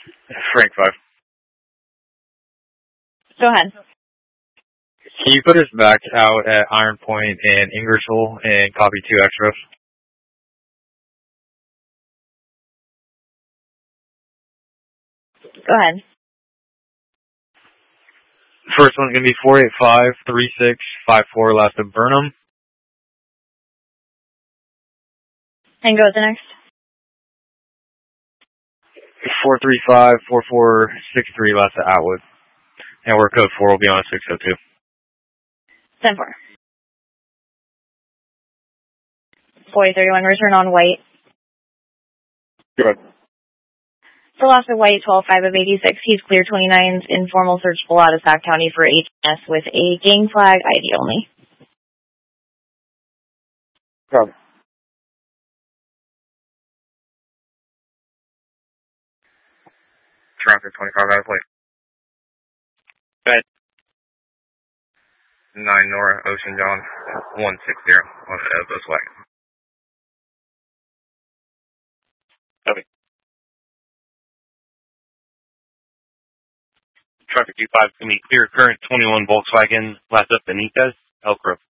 Frank 5. Go ahead. Can you put us back out at Iron Point and Ingersoll and copy 2 extras? Go ahead. First one's going to be 485-3654 last of Burnham. And go to the next. 435-4463 last of Atwood. And we're code 4 will be on a 602. 10-4. 4031, return on White. Good. For loss of White, 12-5 of 86. He's clear 29's informal searchable out of Sac County for HNS with a gang flag ID only. Good. Traffic 25 out of plate. Bed. 9 Nora Ocean John 160 on the Volkswagen. Copy. Traffic 25 is going to be clear current 21 Volkswagen, last up Benitez, Elk Grove.